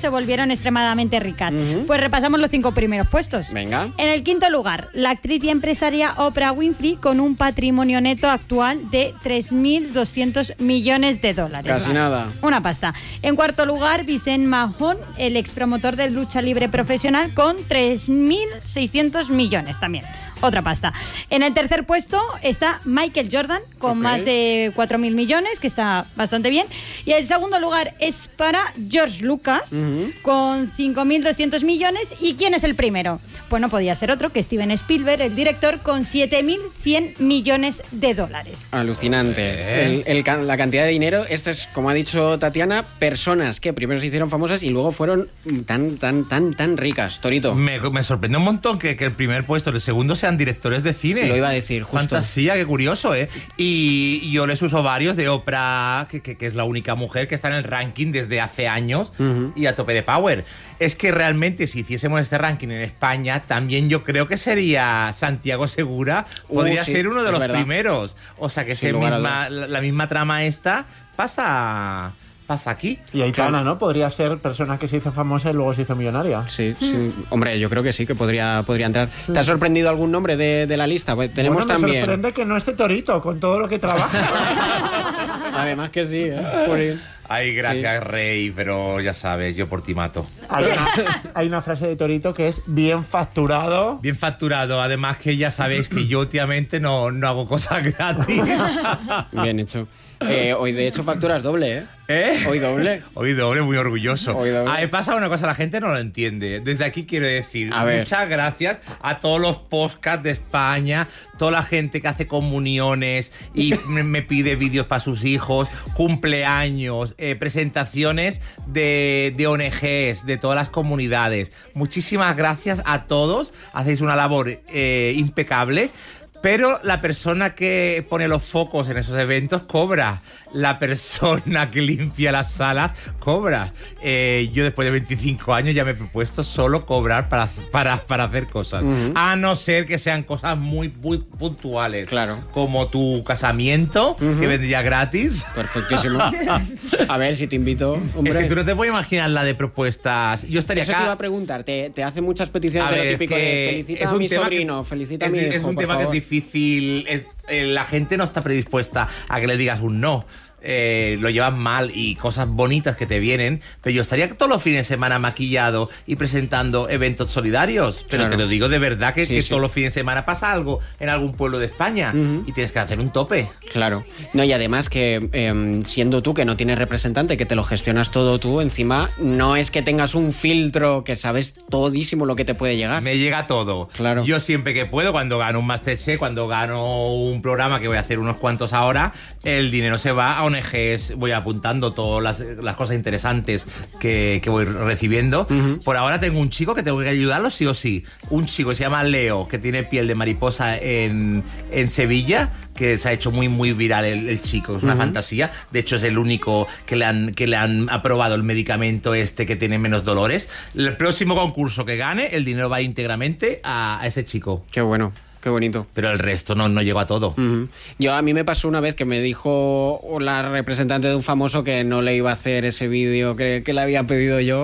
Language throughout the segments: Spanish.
se volvieron extremadamente ricas. Pues repasamos los 5 primeros puestos. Venga. En el quinto lugar, la actriz y empresaria Oprah Winfrey, con un patrimonio neto actual de 3.200 millones de dólares. Casi nada. Una pasta. En cuarto lugar, Vicente Mahon, el expromotor de lucha libre profesional, con 3.600 millones también. Otra pasta. En el tercer puesto está Michael Jordan, con más de 4.000 millones, que está bastante bien. Y el segundo lugar es para George Lucas, con 5.200 millones. ¿Y quién es el primero? Pues no podía ser otro que Steven Spielberg, el director, con 7.100 millones de dólares. Alucinante. La cantidad de dinero. Esto es, como ha dicho Tatiana, personas que primero se hicieron famosas y luego fueron tan ricas. Torito. Me sorprende un montón que el primer puesto y el segundo sean directores de cine. Lo iba a decir, justo. Fantasía, qué curioso, ¿eh? Y yo les uso varios de Oprah, que es la única mujer que está en el ranking desde hace años y a tope de power. Es que realmente si hiciésemos este ranking en España, también yo creo que sería Santiago Segura, podría ser uno de los primeros. O sea que la misma trama esta pasa aquí. Y Aitana, ¿no? Podría ser persona que se hizo famosa y luego se hizo millonaria. Sí. Hombre, yo creo que sí, que podría entrar. ¿Te ha sorprendido algún nombre de la lista? Pues tenemos también... Me sorprende que no esté Torito, con todo lo que trabaja. Además que sí, ¿eh? Ay, gracias, Rey, pero ya sabes, yo por ti mato. Hay una frase de Torito que es bien facturado. Bien facturado, además que ya sabéis que yo últimamente no hago cosas gratis. Bien hecho. Hoy de hecho facturas doble, ¿eh? Hoy doble. Hoy doble, muy orgulloso. Hoy doble. Me pasa una cosa, la gente no lo entiende. Desde aquí quiero decir muchas gracias a todos los podcasts de España, toda la gente que hace comuniones y me pide vídeos para sus hijos, cumpleaños, presentaciones de ONGs, de todas las comunidades. Muchísimas gracias a todos, hacéis una labor impecable. Pero la persona que pone los focos en esos eventos cobra. La persona que limpia las salas cobra. Yo después de 25 años ya me he propuesto solo cobrar para hacer cosas. A no ser que sean cosas muy puntuales. Claro. Como tu casamiento, que vendría gratis. Perfectísimo. A ver si te invito, hombre. Es que tú no te puedes imaginar la de propuestas. Yo estaría Eso acá. te iba a preguntar. Te hace muchas peticiones de lo típico de felicita a mi sobrino, felicita a mi hijo, es un tema que es difícil. La gente no está predispuesta a que le digas un no. Lo llevan mal y cosas bonitas que te vienen, pero yo estaría todos los fines de semana maquillado y presentando eventos solidarios, pero te lo digo de verdad que todos los fines de semana pasa algo en algún pueblo de España y tienes que hacer un tope. Claro. No, y además que siendo tú que no tienes representante, que te lo gestionas todo tú, encima no es que tengas un filtro que sabes todísimo lo que te puede llegar. Me llega todo. Claro. Yo siempre que puedo, cuando gano un Masterchef, cuando gano un programa que voy a hacer unos cuantos ahora, el dinero se va a ONGs, voy apuntando todas las cosas interesantes que voy recibiendo. Por ahora tengo un chico que tengo que ayudarlo sí o sí. Un chico que se llama Leo, que tiene piel de mariposa en Sevilla, que se ha hecho muy viral el chico. Es una fantasía. De hecho, es el único que le han aprobado el medicamento que tiene menos dolores. El próximo concurso que gane, el dinero va íntegramente a ese chico. Qué bueno. Qué bonito. Pero el resto no llegó a todo. A mí me pasó una vez que me dijo la representante de un famoso que no le iba a hacer ese vídeo que le había pedido yo.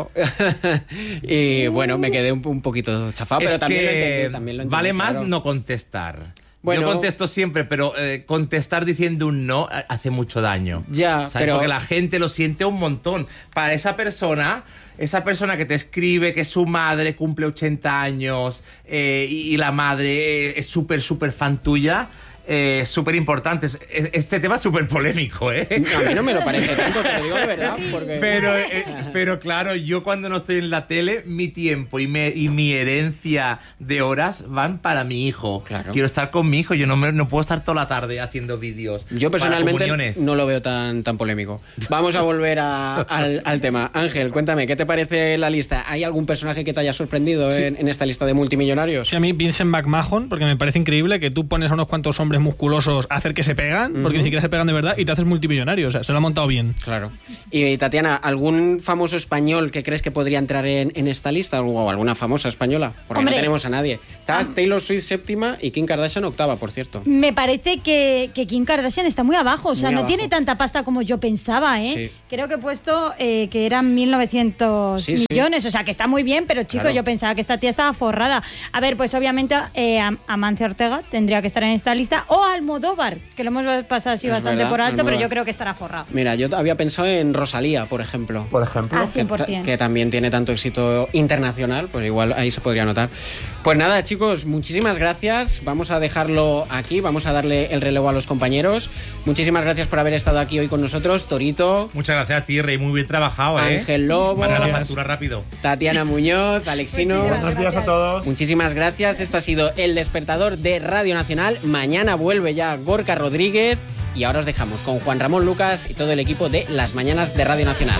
Y bueno, me quedé un poquito chafado, pero también lo entendí. Vale más no contestar. Bueno, yo contesto siempre, pero contestar diciendo un no hace mucho daño. Ya, ¿sabes? Porque la gente lo siente un montón. Para esa persona que te escribe que su madre cumple 80 años y la madre es súper fan tuya, súper importante. Este tema es súper polémico, ¿eh? A mí no me lo parece tanto, te lo digo de verdad. Porque... Pero claro, yo cuando no estoy en la tele, mi tiempo y mi herencia de horas van para mi hijo. Claro. Quiero estar con mi hijo, yo no puedo estar toda la tarde haciendo vídeos. Yo personalmente no lo veo tan polémico. Vamos a volver al tema. Ángel, cuéntame, ¿qué te parece la lista? ¿Hay algún personaje que te haya sorprendido en esta lista de multimillonarios? Sí, a mí Vincent McMahon, porque me parece increíble que tú pones a unos cuantos hombres hombres musculosos hacer que se pegan, porque ni siquiera se pegan de verdad, y te haces multimillonario. O sea, se lo ha montado bien. Claro. Y Tatiana, ¿algún famoso español que crees que podría entrar en esta lista? ¿O alguna famosa española? Porque no tenemos a nadie. Está Taylor Swift séptima y Kim Kardashian octava, por cierto. Me parece que Kim Kardashian está muy abajo. O sea, no tiene tanta pasta como yo pensaba, ¿eh? Sí. Creo que he puesto que eran 1.900 millones. O sea, que está muy bien, pero chico, yo pensaba que esta tía estaba forrada. A ver, pues obviamente Amancio Ortega tendría que estar en esta lista. O Almodóvar, que lo hemos pasado así bastante por alto, pero yo creo que estará forrado. Mira, yo había pensado en Rosalía, por ejemplo. Por ejemplo. 100%. Que también tiene tanto éxito internacional, pues igual ahí se podría notar. Pues nada, chicos, muchísimas gracias. Vamos a dejarlo aquí, vamos a darle el relevo a los compañeros. Muchísimas gracias por haber estado aquí hoy con nosotros, Torito. Muchas gracias a ti, Rey, muy bien trabajado, Ángel Lobo. Para la factura rápido. Tatiana Muñoz, Alexino. Buenos días a todos. Muchísimas gracias. Esto ha sido El Despertador de Radio Nacional. Mañana vuelve ya Gorka Rodríguez. Y ahora os dejamos con Juan Ramón Lucas y todo el equipo de Las Mañanas de Radio Nacional.